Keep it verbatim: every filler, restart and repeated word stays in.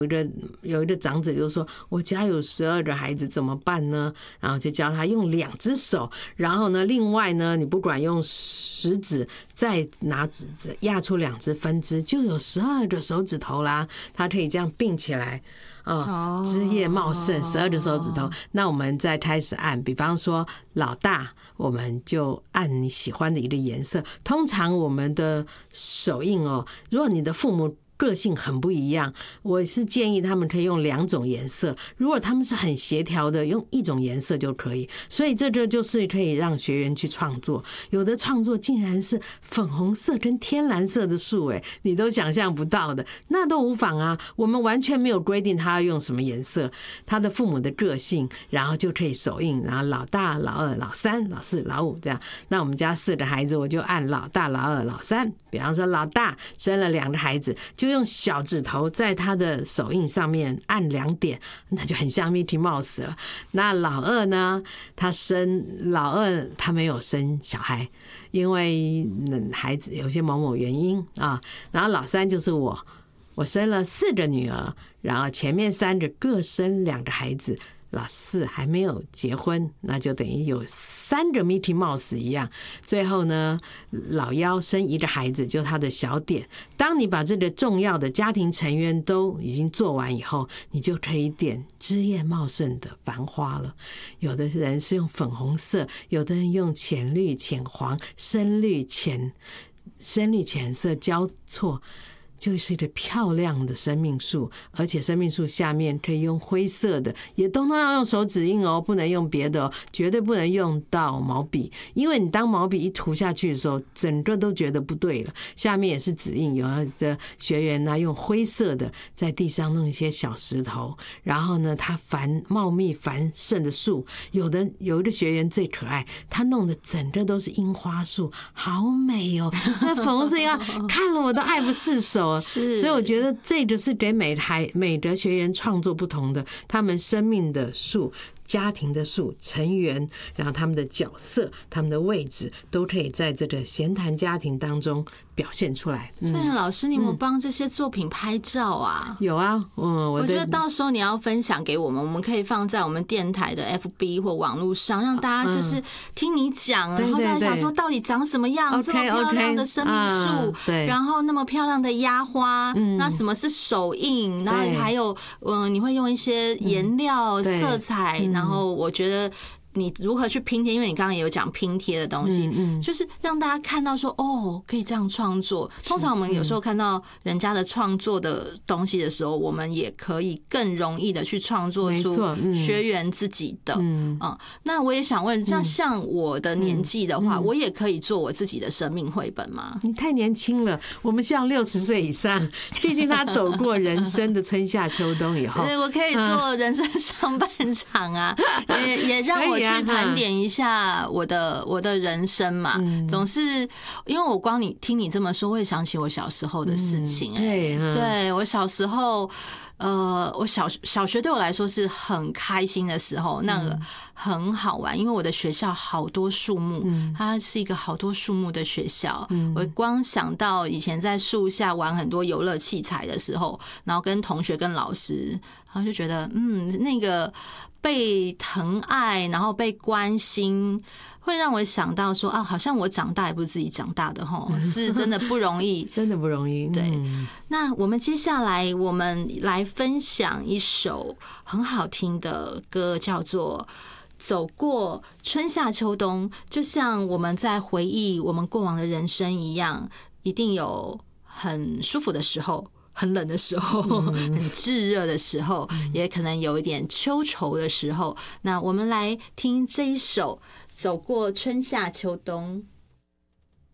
有一个有一个长者就说：“我家有十二个孩子，怎么办呢？”然后就教他用两只手，然后呢，另外呢，你不管用食指再拿压出两只分支，就有十二个手指头啦。他可以这样并起来。哦，枝叶茂盛，十二个手指头。那我们再开始按，比方说老大，我们就按你喜欢的一个颜色。通常我们的手印哦，如果你的父母个性很不一样，我是建议他们可以用两种颜色。如果他们是很协调的，用一种颜色就可以。所以这个就是可以让学员去创作。有的创作竟然是粉红色跟天蓝色的树，哎，你都想象不到的，那都无妨啊。我们完全没有规定他要用什么颜色，他的父母的个性，然后就可以手印，然后老大、老二、老三、老四、老五这样。那我们家四个孩子，我就按老大、老二、老三。比方说老大生了两个孩子，就用小指头在他的手印上面按两点，那就很像 Mickey Mouse 了。那老二呢，他生老二他没有生小孩，因为孩子有些某某原因啊。然后老三就是我，我生了四个女儿，然后前面三个各生两个孩子。老四还没有结婚，那就等于有三个 Mickey Mouse 一样。最后呢，老幺生一个孩子，就他的小点。当你把这个重要的家庭成员都已经做完以后，你就可以点枝叶茂盛的繁花了。有的人是用粉红色，有的人用浅绿、浅黄、深绿、浅深绿浅色交错。就是一个漂亮的生命树，而且生命树下面可以用灰色的，也都要用手指印哦，不能用别的哦，绝对不能用到毛笔，因为你当毛笔一涂下去的时候，整个都觉得不对了。下面也是指印，有的学员呢用灰色的在地上弄一些小石头，然后呢，它繁茂密繁盛的树，有的有一个学员最可爱，他弄的整个都是樱花树，好美哦，那粉红色樱花看了我都爱不释手。是，所以我觉得这个是给每台每个学员创作不同的，他们生命的树、家庭的树、成员，然后他们的角色、他们的位置，都可以在这个闲谈家庭当中表现出来。 所以老师，你有没有帮这些作品拍照啊？ 有啊，嗯， 我觉得到时候你要分享给我们，我们可以放在我们电台的 F B 或网络上，让大家就是听你讲，然后大家想说到底长什么样，这么漂亮的生命树，然后那么漂亮的压花，那什么是手印，然后还有嗯，你会用一些颜料、色彩，然后我觉得。你如何去拼贴？因为你刚刚也有讲拼贴的东西，嗯嗯，就是让大家看到说，哦，可以这样创作。通常我们有时候看到人家的创作的东西的时候，我们也可以更容易的去创作出学员自己的。嗯，嗯，那我也想问，像像我的年纪的话，嗯，我也可以做我自己的生命绘本吗？ 你太年轻了，我们希望六十岁以上，毕竟他走过人生的春夏秋冬以后， 对，我可以做人生上半场啊，也也让我。去盘点一下我的我的人生嘛，嗯，总是因为我光你听你这么说，会想起我小时候的事情，欸。嗯，对，对我小时候，呃，我小小学对我来说是很开心的时候，那个很好玩，因为我的学校好多树木，它是一个好多树木的学校。我光想到以前在树下玩很多游乐器材的时候，然后跟同学跟老师，然后就觉得，嗯，那个。被疼爱，然后被关心，会让我想到说啊，好像我长大也不是自己长大的齁，是真的不容易， 真的不容易。 对，嗯，那我们接下来我们来分享一首很好听的歌，叫做《走过春夏秋冬》，就像我们在回忆我们过往的人生一样，一定有很舒服的时候。很冷的时候，很炙热的时候，也可能有一点秋愁的时候。那我们来听这一首《走过春夏秋冬》。